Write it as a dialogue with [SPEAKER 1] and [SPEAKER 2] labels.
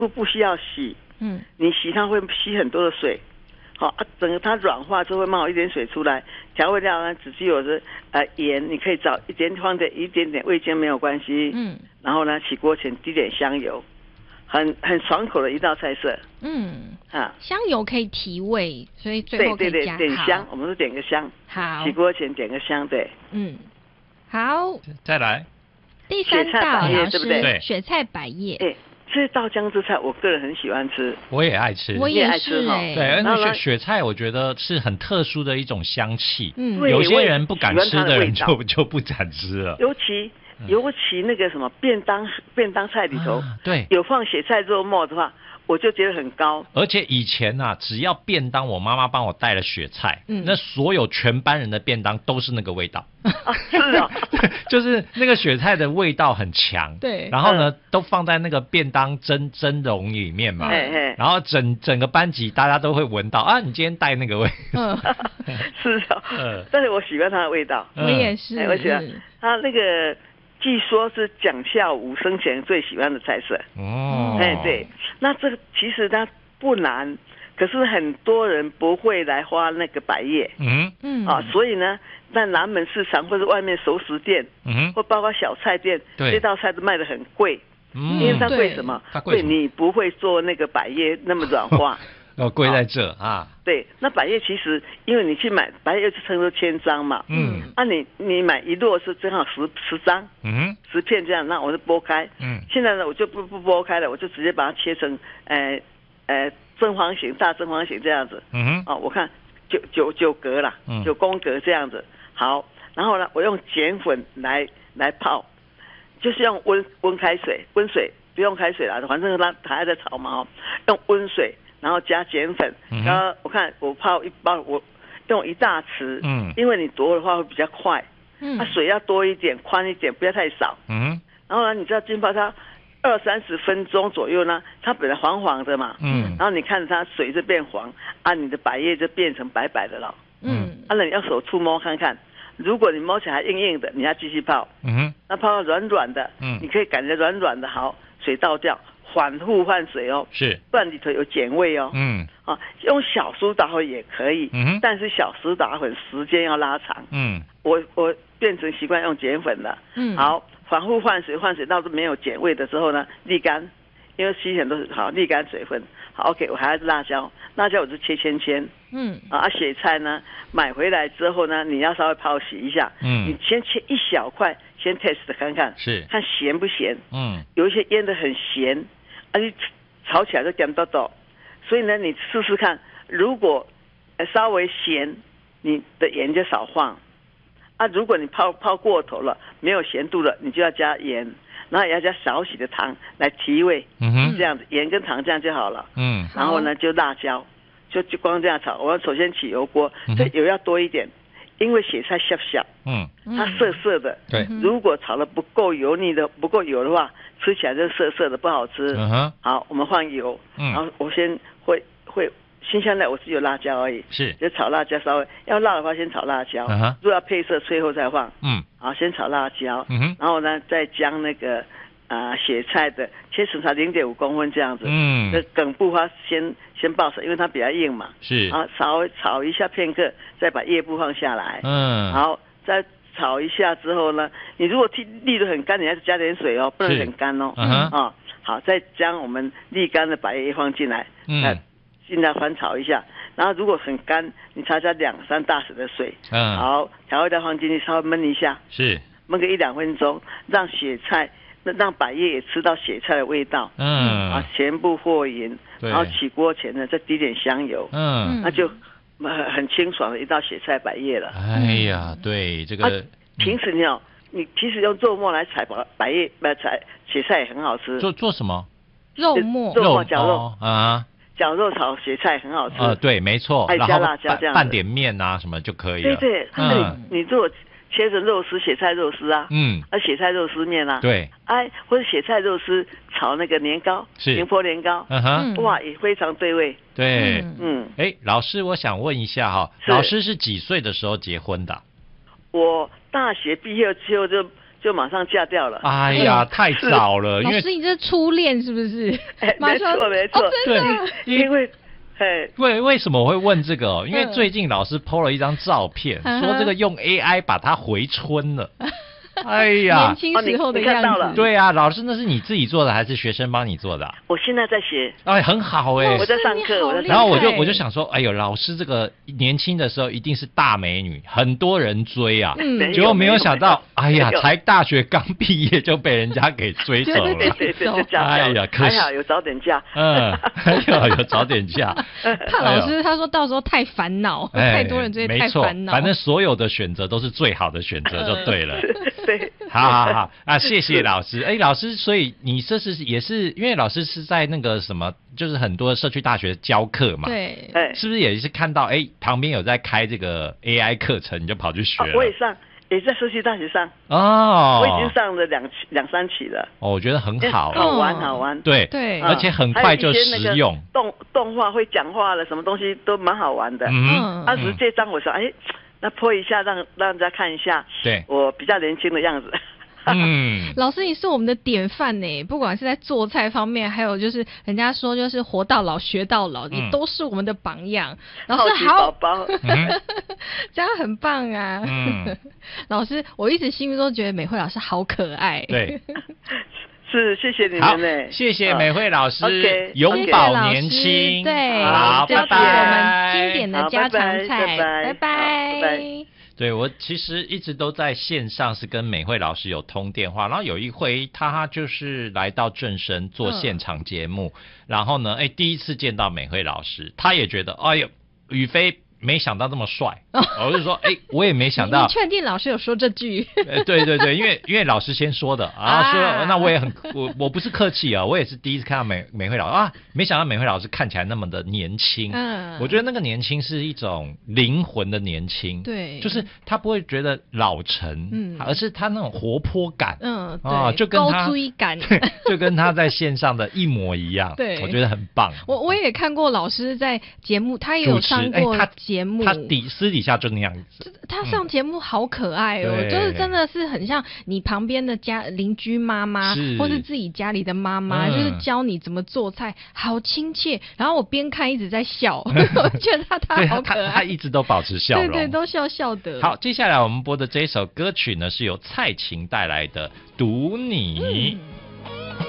[SPEAKER 1] 不需要洗，你洗它会吸很多的水，好啊，整个它软化之后会冒一点水出来。调味料呢，只是有的盐，你可以找放点一点点味精没有关系，然后呢起锅前滴点香油，很爽口的一道菜色。
[SPEAKER 2] 香油可以提味，所以最后可以加
[SPEAKER 1] 对，点香，我们是点个香。
[SPEAKER 2] 好，
[SPEAKER 1] 起锅前点个香，对。
[SPEAKER 2] 好，
[SPEAKER 3] 再来
[SPEAKER 2] 第三道老师，
[SPEAKER 3] 对，
[SPEAKER 2] 雪菜百叶。
[SPEAKER 1] 这道姜汁菜我个人很喜欢吃，
[SPEAKER 3] 我也爱吃，
[SPEAKER 2] 我也爱吃
[SPEAKER 3] 对，那个雪菜我觉得是很特殊的一种香气，
[SPEAKER 1] 有
[SPEAKER 3] 些人不敢吃的人就不敢吃了。
[SPEAKER 1] 尤其那个什么便当菜里头，
[SPEAKER 3] 对，
[SPEAKER 1] 有放雪菜肉末的话，我就觉得很高。
[SPEAKER 3] 而且以前啊，只要便当我妈妈帮我带了雪菜，那所有全班人的便当都是那个味道。
[SPEAKER 1] 是啊，
[SPEAKER 3] 就是那个雪菜的味道很强。
[SPEAKER 2] 对，
[SPEAKER 3] 然后呢，都放在那个便当蒸笼里面嘛。然后整个班级大家都会闻到啊，你今天带那个味。
[SPEAKER 1] 是啊。但是我喜欢它的味道。
[SPEAKER 2] 我也是。
[SPEAKER 1] 我喜欢它那个。据说是蒋孝武生前最喜欢的菜色。对，那这个其实它不难，可是很多人不会来花那个百叶。所以呢，在南门市场或者外面熟食店，或包括小菜店，这道菜都卖得很贵。因为它贵什么？贵你不会做那个百叶那么软化。
[SPEAKER 3] 贵在这啊。
[SPEAKER 1] 对，那百叶其实因为你去买百叶就称作千张嘛，你买一摞是正好10张，10片这样，那我就剥开，现在呢我就不剥开了，我就直接把它切成正方形、大正方形这样子，我看9格啦，9宫格这样子，好，然后呢我用碱粉来泡，就是用温水，不用开水啦，反正它还在炒嘛，用温水。然后加碱粉，然后我看我泡一包，我用1大匙，因为你剁的话会比较快，水要多一点，宽一点，不要太少，然后呢，你知道浸泡它20-30分钟左右呢，它本来黄黄的嘛，然后你看着它水就变黄，你的百叶就变成白白的了，那你要手触摸看看，如果你摸起来硬硬的，你要继续泡，那泡到软软的，你可以感觉软软的，好，水倒掉。反复换水哦，
[SPEAKER 3] 是，
[SPEAKER 1] 不然里头有碱味哦。用小苏打粉也可以，但是小苏打粉时间要拉长。我变成习惯用碱粉了。好，反复换水到没有碱味的时候呢，沥干，因为西人都是好沥干水分。好 ，OK， 我还要辣椒我就切圈。雪菜呢，买回来之后呢，你要稍微泡洗一下。你先切一小块，先 test 看看，
[SPEAKER 3] 是，
[SPEAKER 1] 看咸不咸。有一些腌得很咸。你炒起来就咸豆豆，所以呢，你试试看，如果稍微咸，你的盐就少放。如果你泡过头了，没有咸度了，你就要加盐，然后也要加少许的糖来提味。这样子，盐跟糖这样就好了。然后呢，就辣椒，就光这样炒。我首先起油锅，这油要多一点，因为雪菜小，它涩涩的。
[SPEAKER 3] 对，
[SPEAKER 1] 如果炒得不够油腻的，不够油的话，吃起来就涩涩的，不好吃。好，我们放油，然后我先会新香料，我只有辣椒而已，
[SPEAKER 3] 是，
[SPEAKER 1] 就炒辣椒，稍微要辣的话先炒辣椒，如果要配色，最后再放。好，先炒辣椒，然后呢再将那个雪菜的切成它0.5公分这样子，梗部花先爆水，因为它比较硬嘛，
[SPEAKER 3] 是，
[SPEAKER 1] 然后稍微炒一下片刻，再把叶部放下来，然后再炒一下之后呢，你如果沥得很干，你还是加点水哦，不能很干哦。好，再将我们沥干的百叶放进来，尽量翻炒一下，然后如果很干，你才加2-3大匙的水。好，调味料放进去，稍微焖一下，
[SPEAKER 3] 是，
[SPEAKER 1] 焖个1-2分钟，让雪菜，让百叶也吃到雪菜的味道。全部和匀，然后起锅前呢，再滴点香油。那就很清爽的一道雪菜百叶了。
[SPEAKER 3] 哎呀，对这个，
[SPEAKER 1] 平时你其实用肉末来炒百叶，雪菜也很好吃。
[SPEAKER 3] 做什么？
[SPEAKER 2] 肉末
[SPEAKER 1] 绞肉
[SPEAKER 3] 啊。
[SPEAKER 1] 绞肉炒雪菜很好吃。
[SPEAKER 3] 对，没错。
[SPEAKER 1] 还加辣椒这样。
[SPEAKER 3] 拌点面啊什么就可以了。
[SPEAKER 1] 对，你如果切成肉丝，雪菜肉丝啊，雪菜肉丝面啊，
[SPEAKER 3] 对，
[SPEAKER 1] 或者雪菜肉丝炒那个年糕，宁波年糕，哇，也非常对味。
[SPEAKER 3] 对，老师，我想问一下哈，老师是几岁的时候结婚的？
[SPEAKER 1] 我大学毕业之后就就马上嫁掉了。
[SPEAKER 3] 哎呀，太早了！
[SPEAKER 2] 老师，你这初恋是不是？
[SPEAKER 1] 没错没错，
[SPEAKER 2] 对，
[SPEAKER 1] 因为。
[SPEAKER 3] 为什么我会问这个？因为最近老师 po 了一张照片，说这个用 AI 把它回春了。哎呀，
[SPEAKER 2] 年轻时候的样子。
[SPEAKER 3] 对啊，老师，那是你自己做的还是学生帮你做的？
[SPEAKER 1] 我现在在学。
[SPEAKER 3] 哎，很好哎。
[SPEAKER 1] 我在上课，
[SPEAKER 3] 然后我就想说，哎呦，老师这个年轻的时候一定是大美女，很多人追啊。结果没有想到，哎呀，才大学刚毕业就被人家给追走了。
[SPEAKER 1] 对，就嫁掉。
[SPEAKER 3] 哎呀，可惜
[SPEAKER 1] 还好有早点嫁。
[SPEAKER 3] 有早点嫁。
[SPEAKER 2] 怕老师他说到时候太烦恼，太多人追太烦恼。
[SPEAKER 3] 反正所有的选择都是最好的选择就对了。
[SPEAKER 1] 对，
[SPEAKER 3] 好啊，谢谢老师。老师，所以你这是也是因为老师是在那个什么，就是很多社区大学教课嘛，
[SPEAKER 2] 对，
[SPEAKER 3] 是不是也是看到旁边有在开这个 AI 课程，你就跑去学了？
[SPEAKER 1] 我也上，也在社区大学上
[SPEAKER 3] 哦，
[SPEAKER 1] 我已经上了两三期了。
[SPEAKER 3] 我觉得很好，
[SPEAKER 1] 好玩。
[SPEAKER 3] 对，而且很快就实用。
[SPEAKER 1] 动画会讲话了，什么东西都蛮好玩的。当时这张我说，那播一下，让大家看一下，
[SPEAKER 3] 对，
[SPEAKER 1] 我比较年轻的样子。
[SPEAKER 2] 老师，你是我们的典范呢，不管是在做菜方面，还有就是人家说就是活到老学到老，你都是我们的榜样。老师好，
[SPEAKER 1] 宝宝，
[SPEAKER 2] 这样很棒啊。老师，我一直心中觉得美惠老师好可爱。
[SPEAKER 3] 对。
[SPEAKER 1] 是，谢谢你们呢。
[SPEAKER 3] 谢谢美惠老师，永葆年轻。
[SPEAKER 2] 对，
[SPEAKER 3] 好，
[SPEAKER 2] 拜拜。我们经典的家常菜，拜拜。
[SPEAKER 3] 对，我其实一直都在线上是跟美惠老师有通电话，然后有一回他就是来到正声做现场节目，然后呢，第一次见到美惠老师，他也觉得，哎呦，宇飞没想到这么帅，我就说，我也没想到。
[SPEAKER 2] 你确定老师有说这句？
[SPEAKER 3] 对，因为老师先说的，然后说，那我也我不是客气啊，我也是第一次看到美惠老师啊，没想到美惠老师看起来那么的年轻。我觉得那个年轻是一种灵魂的年轻，
[SPEAKER 2] 对，
[SPEAKER 3] 就是他不会觉得老成，而是他那种活泼感，
[SPEAKER 2] 对，
[SPEAKER 3] 就跟他
[SPEAKER 2] 高追感，
[SPEAKER 3] 就跟他在线上的一模一样。
[SPEAKER 2] 对，
[SPEAKER 3] 我觉得很棒。
[SPEAKER 2] 我也看过老师在节目，他也有上过节目，
[SPEAKER 3] 他私底下就那样子。
[SPEAKER 2] 他上节目好可爱哦，就是真的是很像你旁边的邻居妈妈，或是自己家里的妈妈，就是教你怎么做菜，好亲切。然后我边看一直在笑，我觉得他好可爱，
[SPEAKER 3] 他一直都保持笑容，
[SPEAKER 2] 对，都笑笑的。
[SPEAKER 3] 好，接下来我们播的这一首歌曲呢，是由蔡琴带来的《读你》。